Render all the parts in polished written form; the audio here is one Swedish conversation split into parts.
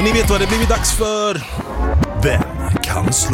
Och ni vet vad det blivit dags för. Vem kan slå?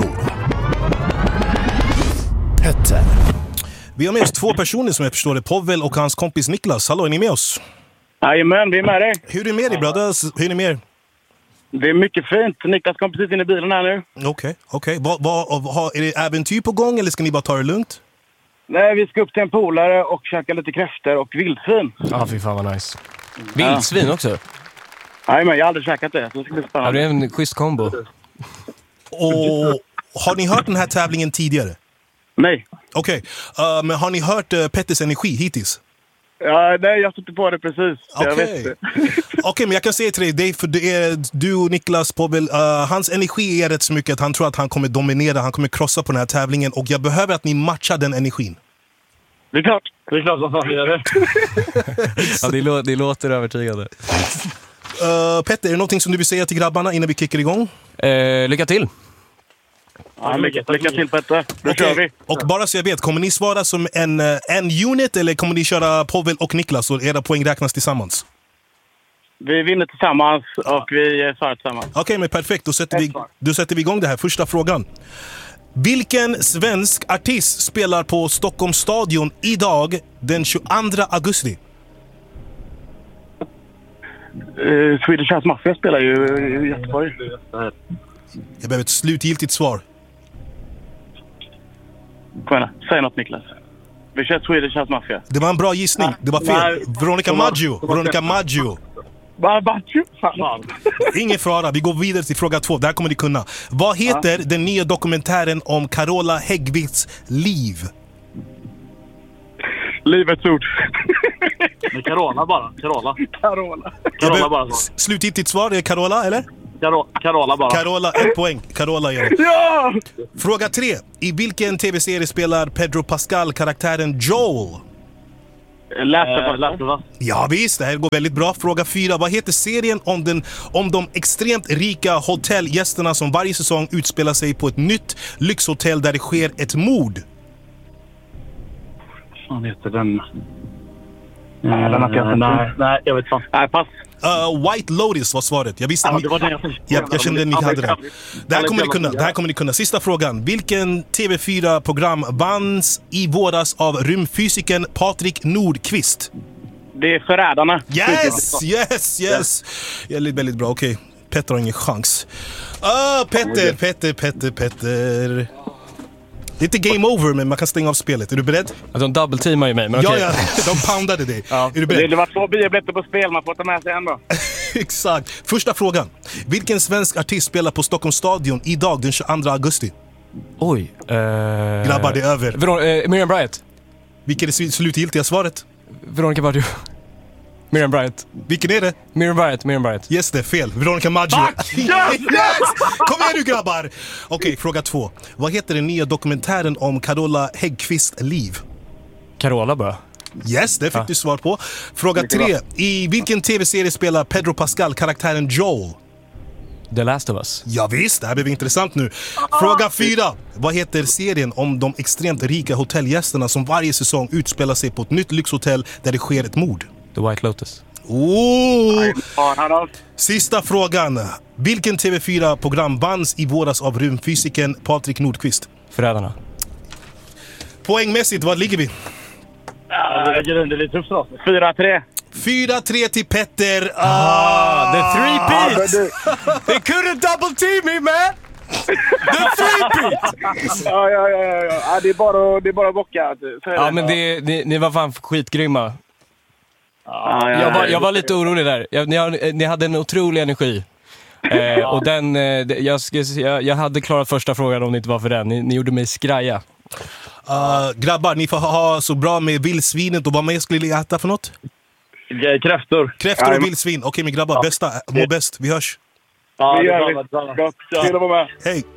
Petter. Vi har med oss två personer som jag förstår det. Povel och hans kompis Niklas. Hallå, är ni med oss? Jajamän, vi är med dig. Hur är det med dig, brothers? Hur är ni med er? Det är mycket fint. Niklas kom precis in i bilen här nu. Okej. Är det äventyr på gång eller ska ni bara ta det lugnt? Nej, vi ska upp till en polare och käka lite kräftor och vildsvin. Ja, fy fan vad nice. Vildsvin också? Jajamän, jag har aldrig käkat det. Så det ska bli Ja, spännande. det är en schysst kombo. Och har ni hört den här tävlingen tidigare? Nej. Okej, men har ni hört Petters energi hittills? Ja, nej, jag satte på det precis. Jag vet det. Okej, men jag kan säga till dig, för det är du och Niklas, Povel, hans energi är rätt så mycket att han tror att han kommer dominera, han kommer krossa på den här tävlingen och jag behöver att ni matchar den energin. Det är klart. Det är klart att han gör det. Ja, det låter övertygande. Petter, är det någonting som du vill säga till grabbarna innan vi kickar igång? Lycka till! Ja, lycka till Petter. Då kör vi. Och bara så jag vet, kommer ni svara som en unit eller kommer ni köra Povel och Niklas och era poäng räknas tillsammans? Vi vinner tillsammans och vi svarar tillsammans. Okej, men perfekt. Då sätter vi igång det här. Första frågan. Vilken svensk artist spelar på Stockholms stadion idag den 22 augusti? Swedish House Mafia spelar ju i Göteborg. Jag behöver ett slutgiltigt svar. Kom igen, säg något Niklas. Vi kör Swedish House Mafia. Det var en bra gissning. Det var fel. Veronica Maggio. Fan. Ingen fara. Vi går vidare till fråga 2. Där kommer ni kunna. Vad heter den nya dokumentären om Carola Häggkvists liv? Livets ord. Men Carola bara. Carola bara. Slutgiltigt svar är Carola, eller? Carola bara. Carola, 1 poäng. Carola gör det. Ja! Fråga 3. I vilken tv-serie spelar Pedro Pascal karaktären Joel? Last of Us. Ja visst, det här går väldigt bra. Fråga 4. Vad heter serien om de extremt rika hotellgästerna som varje säsong utspelar sig på ett nytt lyxhotell där det sker ett mord? Vad heter den? Nej, jag vet fan. Nej, pass. White Lotus var svaret. Jag visste det var den jag kände att ni hade den. Det här kommer ni kunna. Sista frågan. Vilken TV4-program vanns i våras av rymdfysikern Patrik Nordqvist? Det är Förrädarna. Yes. Jag är väldigt bra. Okej. Petter har ingen chans. Petter. Det är inte game over, men man kan stänga av spelet. Är du beredd? Alltså, de double-teamar ju mig, men Ja, okej. de poundade dig. Ja. Är du beredd? Det var 2 biobiljetter på spel, man får ta med sig en då. Exakt. Första frågan. Vilken svensk artist spelar på Stockholms stadion idag den 22 augusti? Oj. Grabbar, det är över. Miriam Bryant. Vilket är slutgiltiga svaret? Veronica Maggio. Miriam Bryant. Vilken är det? Miriam Bryant. Yes, det är fel. Veronica Maggio. Yes! Kom igen nu grabbar! Okej, fråga 2. Vad heter den nya dokumentären om Carola Häggkvists liv? Carola bara. Yes, det fick du svar på. Fråga 3. I vilken tv-serie spelar Pedro Pascal karaktären Joel? The Last of Us. Ja visst, det här blir intressant nu. Fråga 4. Vad heter serien om de extremt rika hotellgästerna som varje säsong utspelar sig på ett nytt lyxhotell där det sker ett mord? The White Lotus. Sista frågan. Vilken TV4-program vanns i våras av rymdfysikern Patrik Nordqvist? Förrädarna. Poängmässigt, vad ligger vi? Det ligger under lite tufft då. 4-3. 4-3 till Petter. The three-peat! They couldn't double-team me, man! The three-peat! Ja, det är bara att bocka. Ja, men ni var fan skitgrymma. Jag var lite orolig där. Ni hade en otrolig energi. Och den jag hade klarat första frågan om det inte var för den. Ni gjorde mig skraja. Grabbar, ni får ha så bra med vildsvinet. Och vad mer skulle ni äta för något? Kräftor och vildsvin. Okej, men grabbar, må bäst. Vi hörs. Vi gör det. Gott. Hej då, med. Hej.